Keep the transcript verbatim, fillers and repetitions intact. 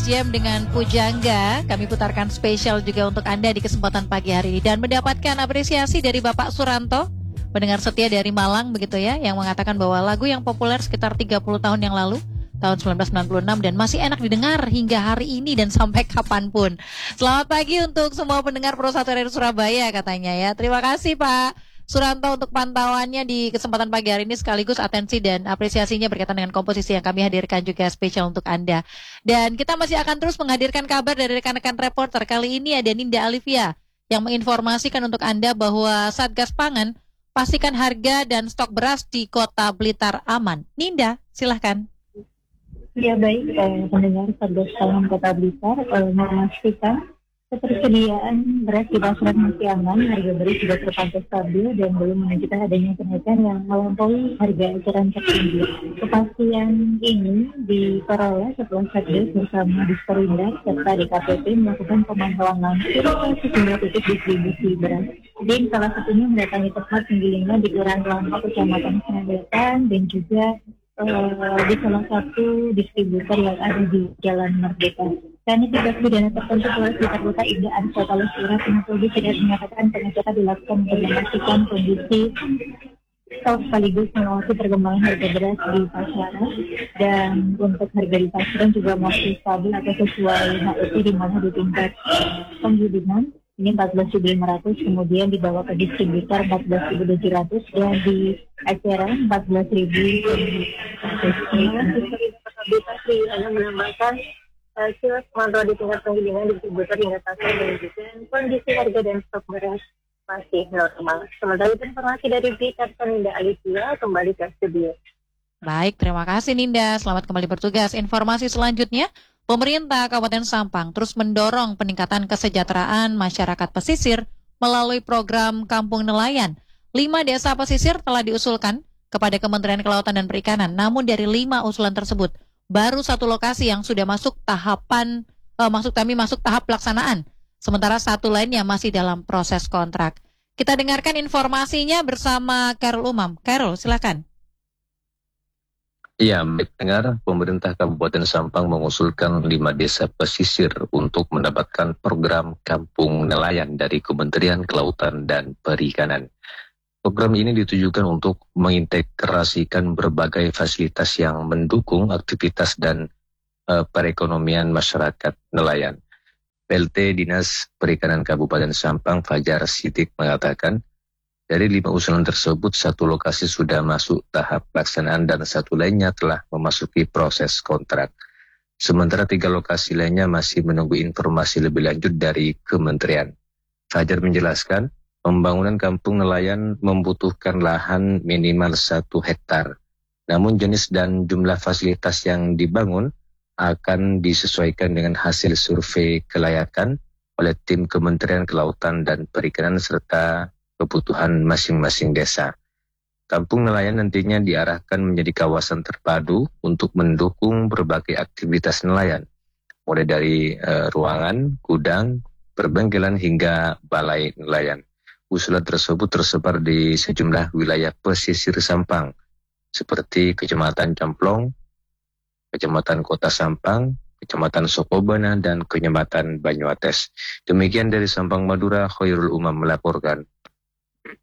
Jam dengan Pujangga. Kami putarkan spesial juga untuk Anda di kesempatan pagi hari ini. Dan mendapatkan apresiasi dari Bapak Suranto, pendengar setia dari Malang begitu ya, yang mengatakan bahwa lagu yang populer sekitar tiga puluh tahun yang lalu, tahun sembilan belas sembilan puluh enam, dan masih enak didengar hingga hari ini dan sampai kapanpun. Selamat pagi untuk semua pendengar Pro satu R R Surabaya katanya ya. Terima kasih Pak Suranto untuk pantauannya di kesempatan pagi hari ini, sekaligus atensi dan apresiasinya berkaitan dengan komposisi yang kami hadirkan juga spesial untuk Anda. Dan kita masih akan terus menghadirkan kabar dari rekan-rekan reporter. Kali ini ada Ninda Alivia yang menginformasikan untuk Anda bahwa Satgas Pangan pastikan harga dan stok beras di Kota Blitar aman. Ninda, silahkan. Ya baik, eh, pendengar Satgas Pangan Kota Blitar eh, memastikan ketersediaan beras di pasaran masih aman, harga beras juga terpantau stabil dan belum menunjukkan adanya kenaikan yang melampaui harga eceran tertinggi. Kepastian ini diperoleh setelah Satgas bersama Disperindak serta D K P P melakukan pemantauan langsung ke sejumlah titik distribusi beras. Jadi salah satunya mendatangi tempat penggilingan di Kelurahan Kelompok, Kecamatan Senadatan, dan juga uh, di salah satu distributor yang ada di Jalan Merdeka. Karena tidak pidana tertentu Polres Blitar Kota Ida Arsa Talusura Penatologi tidak menyatakan pengecekan dilakukan untuk memastikan kondisi stok sekaligus mengawasi perkembangan harga beras di pasaran, dan untuk harga di pasaran juga masih stabil atau sesuai H U T, di mana di tingkat penggilingan ini empat belas ribu lima ratus, kemudian dibawa ke distributor empat belas ribu tujuh ratus, dan di eceran empat belas ribu seratus. Hanya menambahkan kios kontrol di tingkat penggilingan distributor hingga pasar menunjukkan kondisi harga dan stok beras masih normal. Sementara itu informasi dari Blitar, Ninda Alivia kembali ke studio. Baik, terima kasih Ninda. Selamat kembali bertugas. Informasi selanjutnya, pemerintah Kabupaten Sampang terus mendorong peningkatan kesejahteraan masyarakat pesisir melalui program Kampung Nelayan. Lima desa pesisir telah diusulkan kepada Kementerian Kelautan dan Perikanan. Namun dari lima usulan tersebut, baru satu lokasi yang sudah masuk tahapan, eh, maksud kami masuk tahap pelaksanaan. Sementara satu lainnya masih dalam proses kontrak. Kita dengarkan informasinya bersama Karol Umam. Karol, silakan. Ya, dengar pemerintah Kabupaten Sampang mengusulkan lima desa pesisir untuk mendapatkan program Kampung Nelayan dari Kementerian Kelautan dan Perikanan. Program ini ditujukan untuk mengintegrasikan berbagai fasilitas yang mendukung aktivitas dan uh, perekonomian masyarakat nelayan. P L T Dinas Perikanan Kabupaten Sampang Fajar Sidik mengatakan, dari lima usulan tersebut, satu lokasi sudah masuk tahap pelaksanaan dan satu lainnya telah memasuki proses kontrak. Sementara tiga lokasi lainnya masih menunggu informasi lebih lanjut dari kementerian. Fajar menjelaskan, pembangunan kampung nelayan membutuhkan lahan minimal satu hektar. Namun jenis dan jumlah fasilitas yang dibangun akan disesuaikan dengan hasil survei kelayakan oleh tim Kementerian Kelautan dan Perikanan serta kebutuhan masing-masing desa. Kampung nelayan nantinya diarahkan menjadi kawasan terpadu untuk mendukung berbagai aktivitas nelayan, mulai dari uh, ruangan, gudang, perbengkelan hingga balai nelayan. Usulan tersebut tersebar di sejumlah wilayah pesisir Sampang, seperti Kecamatan Camplong, Kecamatan Kota Sampang, Kecamatan Sokobana, dan Kecamatan Banyuates. Demikian dari Sampang, Madura, Khairul Umam melaporkan.